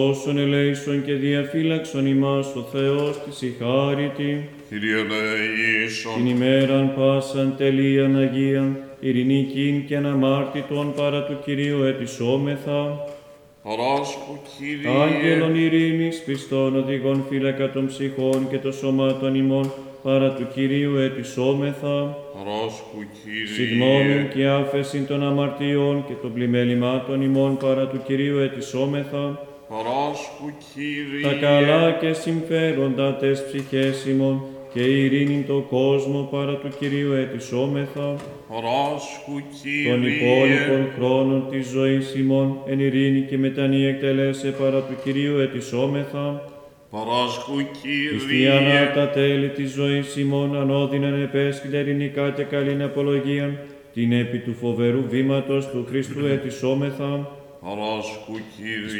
Όσον ελέησον και διαφύλαξον ημάς ο Θεός της η χάριτη, Κύριε ελέησον. την ημέραν πάσαν τελείαν Αγίαν, ειρηνικήν και αναμάρτητον παρά του Κυρίου ετισόμεθα. Παράσχου, Κύριε. Άγγελον ειρήνης, πιστών οδηγών φύλακα των ψυχών και των σωμάτων ημών, παρά του Κυρίου ετισόμεθα. Παράσχου, Κύριε. Συγγνώμην και άφεσιν των αμαρτιών και των πλημμελημάτων ημών, παρά του Κυρίου ετισόμεθα. Παράσχου, Κύριε. Τα καλά και συμφέροντα τες ψυχές ημών και ειρήνην το κόσμο, παρά του Κυρίου ετισόμεθα. Παράσχου, Κύριε. Των υπόλοιπων χρόνων της ζωής ημών, εν ειρήνη και μετανή εκτελέσε, παρά του Κυρίου ετισόμεθα. Παράσχου, Εις Κύριε. διανά τα τέλη της ζωής ημών, ανώδυναν επέσχυνται ειρηνικά και καλήν απολογίαν, την επί του φοβερού βήματος του Χριστού ετισόμεθα. Παράσχου, Κύριε.